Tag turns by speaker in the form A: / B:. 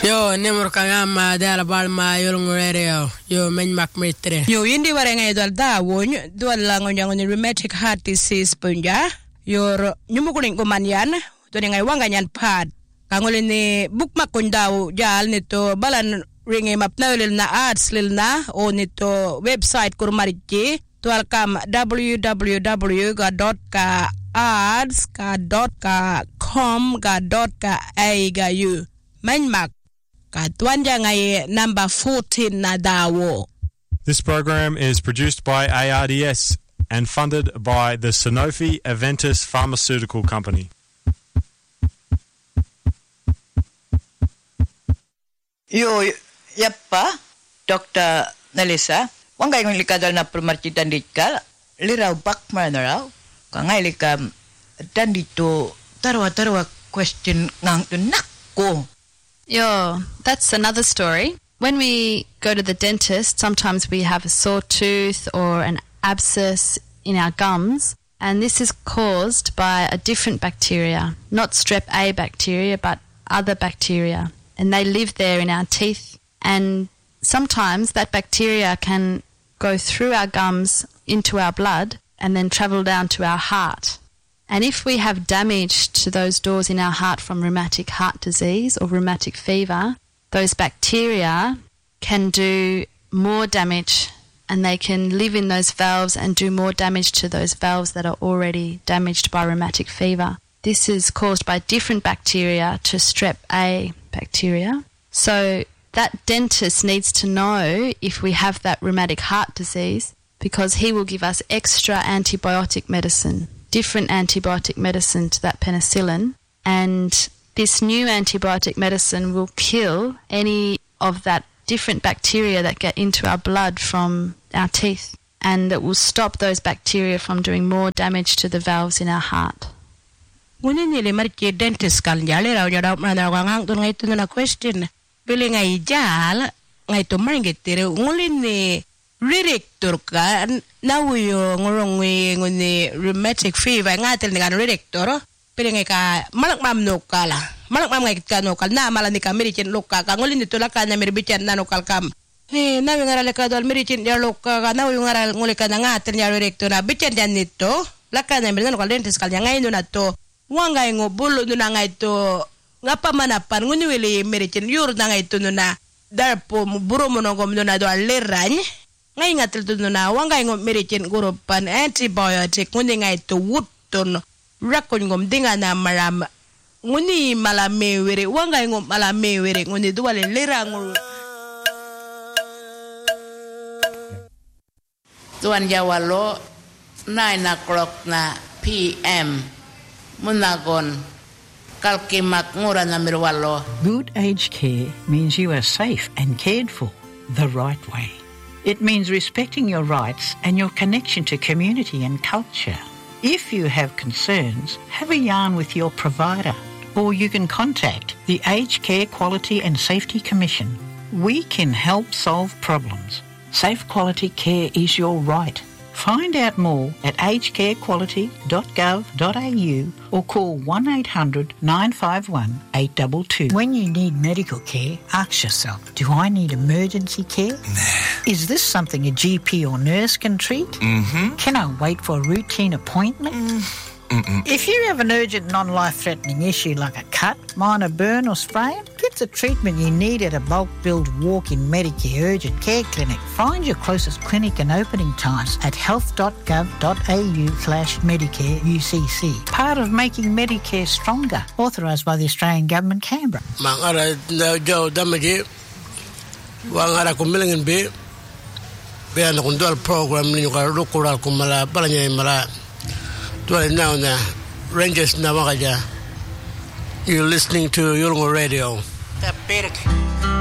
A: Yo, nemor kangama dala balma yolong radio. Yo men mak metre.
B: Yo indi warenga idal dawo dual lango nyango ni rheumatic heart disease punja. Yo nyumukuling kumanyan to ni ngai wanga nyan pad. Kangole ni bukmak kundaw jal nito balan ringe mapnaulil na ads lil na o nito website kurmariki tual kam www.ads.com.au Manmak Katwanja ngai number 14 na dawo.
C: This program is produced by ARDS and funded by the Sanofi Aventis Pharmaceutical Company.
D: Yo, yappa, Dr. Nalisa, wangay ng likadal na permarcitan dikal, liraw bakmar na raw, kangay likam, dito, tarwa question ngang tunakko.
E: Yo, that's another story. When we go to the dentist, sometimes we have a sore tooth or an abscess in our gums, and this is caused by a different bacteria, not strep A bacteria, but other bacteria. And they live there in our teeth, and sometimes that bacteria can go through our gums into our blood and then travel down to our heart. And if we have damage to those doors in our heart from rheumatic heart disease or rheumatic fever, those bacteria can do more damage, and they can live in those valves and do more damage to those valves that are already damaged by rheumatic fever. This is caused by different bacteria to strep A bacteria. So that dentist needs to know if we have that rheumatic heart disease, because he will give us extra antibiotic medicine, different antibiotic medicine to that penicillin, and this new antibiotic medicine will kill any of that different bacteria that get into our blood from our teeth, and it will stop those bacteria from doing more damage to the valves in our heart.
B: Ngunin nili marci dentist kal jale raw jada mana wangang tun ngai tun na question. Bili ngai jal ngai to mangitire ngulin ni director ka nawuyo ngurongwi nguni rheumatic fever ngatel ni kan director pili ngai ka malak mam nokala malak mam ngai ka nokal na malani ka miricin lokka ka ngulin itu laka na mirbican na nokal kam nawi ngaral ka dol miricin ya lokka ka nawi ngaral nguli ka ngatel ya director na bican jan nito laka na mirna nokal dentist kal ngai no na to wangay ngo bulu no na ngai to ngapa manapan nguni wili miricin yur na ngai to no na darpo buro mo no gom no na do alirany ngay ngatil to na wangay ngom miricin gurupan antibiotic nguni ngay to wutton rakon ngom dinga na maram nguni malame were wangay ngom malame were nguni duwale lirang
A: Tuan Jawalo 9:00 na PM munagon kalkimak ngura na mirwalo.
F: Good aged care means you are safe and cared for the right way. It means respecting your rights and your connection to community and culture. If you have concerns, have a yarn with your provider, or you can contact the Aged Care Quality and Safety Commission. We can help solve problems. Safe quality care is your right. Find out more at agedcarequality.gov.au or call 1-800 951 822. When you need medical care, ask yourself, do I need emergency care?
G: Nah.
F: Is this something a GP or nurse can treat?
G: Mm-hmm.
F: Can I wait for a routine appointment? If you have an urgent non-life-threatening issue like a cut, minor burn or sprain, get the treatment you need at a bulk-billed walk-in Medicare urgent care clinic. Find your closest clinic and opening times at health.gov.au/Medicare UCC. Part of making Medicare stronger. Authorised by the Australian Government, Canberra.
A: Mangara jo damaji wangara kumilingin be na kundal program ni ka rukural kumala balanya mala tuwa now na Rangers na wakaja. You're listening to Yolngu Radio.